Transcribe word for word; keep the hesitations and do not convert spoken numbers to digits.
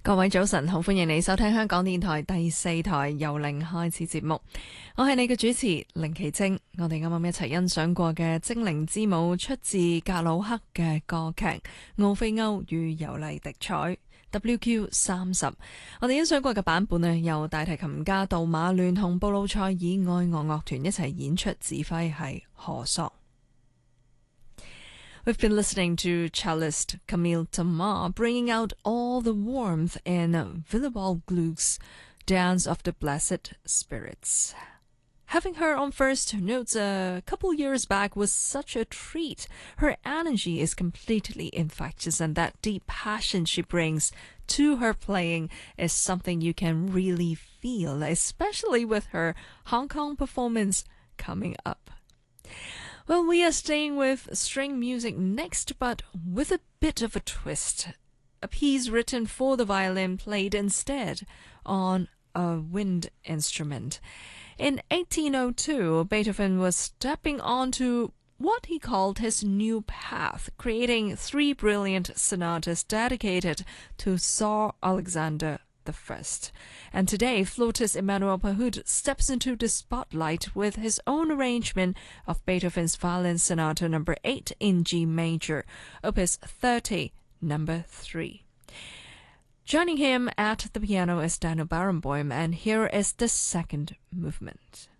各位早晨，好歡迎你收聽香港電台第四台由零開始節目，我係你嘅主持凌奇晶。我哋啱啱一齊欣賞過嘅《精靈之舞》出自格魯克嘅歌劇《奧菲歐與尤麗迪彩》W Q 三十。我哋欣賞過嘅版本呢，由大提琴家杜馬亂同布魯塞爾愛樂樂團一齊演出，指揮係何索。We've been listening to cellist Camille Thomas bringing out all the warmth in Willibald Gluck's Dance of the Blessed Spirits. Having her on first notes a couple years back was such a treat. Her energy is completely infectious, and that deep passion she brings to her playing is something you can really feel, especially with her Hong Kong performance coming up.Well, we are staying with string music next, but with a bit of a twist. A piece written for the violin played instead on a wind instrument. In eighteen oh two, Beethoven was stepping onto what he called his new path, creating three brilliant sonatas dedicated to Tsar Alexander the First. And today, flautist Emmanuel Pahud steps into the spotlight with his own arrangement of Beethoven's Violin Sonata number eight in G major, opus thirty, number three. Joining him at the piano is Daniel Barenboim, and here is the second movement.